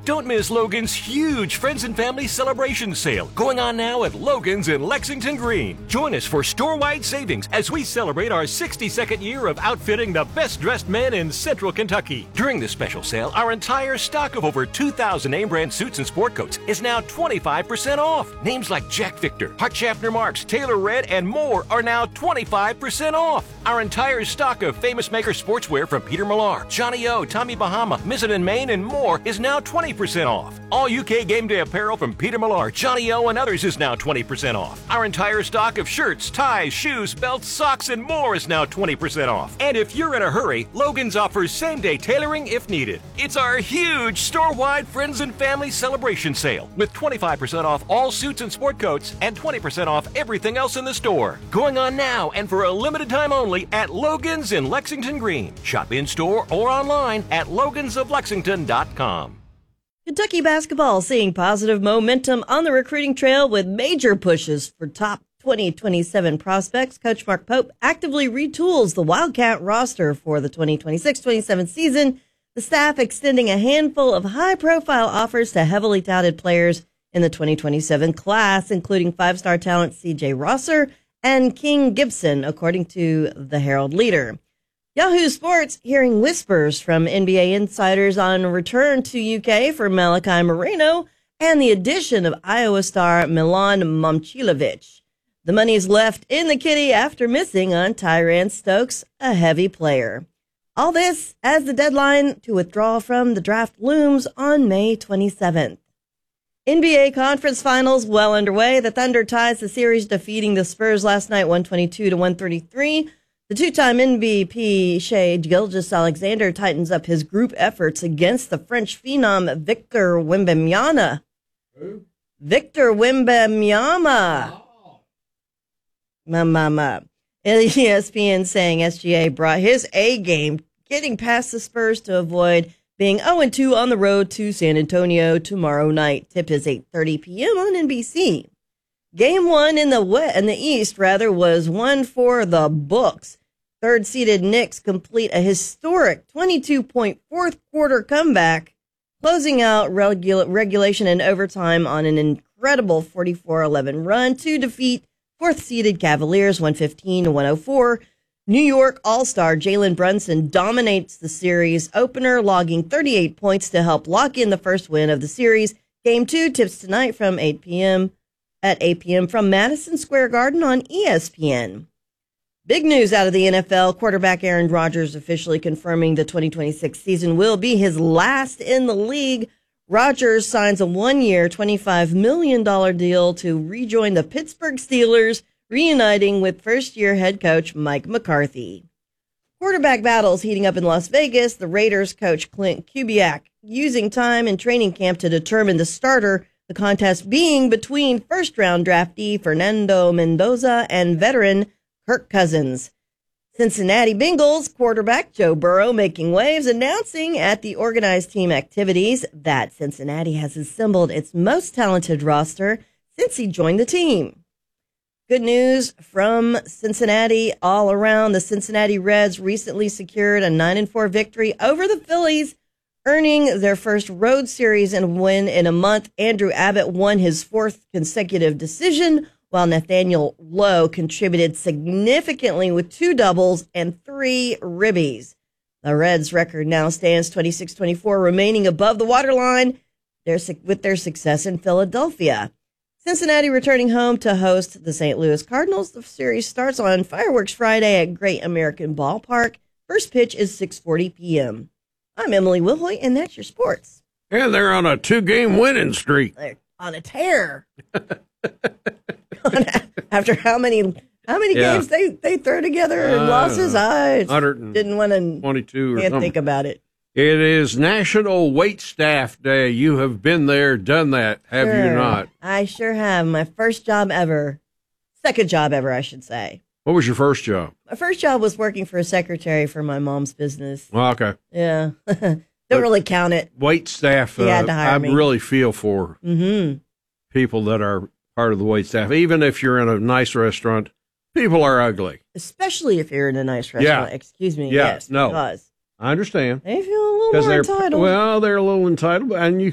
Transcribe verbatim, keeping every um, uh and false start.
Don't miss Logan's huge Friends and Family Celebration Sale going on now at Logan's in Lexington Green. Join us for store-wide savings as we celebrate our sixty-second year of outfitting the best-dressed men in Central Kentucky. During this special sale, our entire stock of over two thousand name-brand suits and sport coats is now twenty-five percent off. Names like Jack Victor, Hart Schaffner Marks, Taylor Red, and more are now twenty-five percent off. Our entire stock of Famous Maker sportswear from Peter Millar, Johnny O, Tommy Bahama, Mizzen and Maine, and more is now twenty percent off. All U K Game Day apparel from Peter Millar, Johnny O, and others is now twenty percent off. Our entire stock of shirts, ties, shoes, belts, socks, and more is now twenty percent off. And if you're in a hurry, Logan's offers same-day tailoring if needed. It's our huge store-wide Friends and Family Celebration Sale with twenty-five percent off all suits and sport coats and twenty percent off everything else in the store. Going on now and for a limited time only at Logan's in Lexington Green. Shop in-store or online at logans of lexington dot com. Kentucky basketball seeing positive momentum on the recruiting trail with major pushes for top twenty twenty-seven prospects. Coach Mark Pope actively retools the Wildcat roster for the twenty twenty-six twenty-seven season, the staff extending a handful of high-profile offers to heavily touted players in the twenty twenty-seven class, including five-star talent C J Rosser and King Gibson, according to the Herald Leader. Yahoo Sports hearing whispers from N B A insiders on return to U K for Malachi Moreno and the addition of Iowa star Milan Momcilovic. The money's left in the kitty after missing on Tyran Stokes, a heavy player. All this as the deadline to withdraw from the draft looms on May twenty-seventh. N B A Conference Finals well underway. The Thunder ties the series, defeating the Spurs last night one twenty-two to one thirty-three. The two-time M V P Shai Gilgeous-Alexander tightens up his group efforts against the French phenom Victor Wembanyama. Who? Victor Wembanyama. Oh. Mama. E S P N saying S G A brought his A game, getting past the Spurs to avoid being oh two on the road to San Antonio tomorrow night. Tip is eight thirty p.m. on N B C. Game one in the west, in the East, rather, was one for the books. Third-seeded Knicks complete a historic twenty-two-point fourth-quarter comeback, closing out regu- regulation and overtime on an incredible forty-four eleven run to defeat fourth-seeded Cavaliers one fifteen to one oh four. New York All-Star Jalen Brunson dominates the series opener, logging thirty-eight points to help lock in the first win of the series. Game two tips tonight from eight p.m. at eight p.m. from Madison Square Garden on E S P N. Big news out of the N F L. Quarterback Aaron Rodgers officially confirming the twenty twenty-six season will be his last in the league. Rodgers signs a one-year, twenty-five million dollars deal to rejoin the Pittsburgh Steelers, reuniting with first-year head coach Mike McCarthy. Quarterback battles heating up in Las Vegas. The Raiders coach Clint Kubiak using time in training camp to determine the starter, the contest being between first-round draftee Fernando Mendoza and veteran Kirk Cousins. Cincinnati Bengals quarterback Joe Burrow making waves, announcing at the organized team activities that Cincinnati has assembled its most talented roster since he joined the team. Good news from Cincinnati all around. The Cincinnati Reds recently secured a nine and four victory over the Phillies, earning their first road series and win in a month. Andrew Abbott won his fourth consecutive decision, while Nathaniel Lowe contributed significantly with two doubles and three ribbies. The Reds' record now stands twenty-six twenty-four, remaining above the waterline with their success in Philadelphia. Cincinnati returning home to host the Saint Louis Cardinals. The series starts on Fireworks Friday at Great American Ballpark. First pitch is six forty p.m. I'm Emily Wilhoy, and that's your sports. Yeah, they're on a two-game winning streak. They're on a tear. After how many how many yeah. games they, they throw together and uh, losses? I didn't want to twenty-two or can't something. think about it. It is National Waitstaff Day. You have been there, done that, have sure. you not? I sure have. My first job ever. Second job ever, I should say. What was your first job? My first job was working for a secretary for my mom's business. Well, okay. Yeah. Don't but really count it. Waitstaff, he had to uh, hire I me. really feel for mm-hmm. people that are part of the waitstaff. Even if you're in a nice restaurant, people are ugly. Especially if you're in a nice restaurant. Yeah. Excuse me. Yeah. Yes, no. Because I understand. They feel a little more they're, entitled. Well, they're a little entitled, and you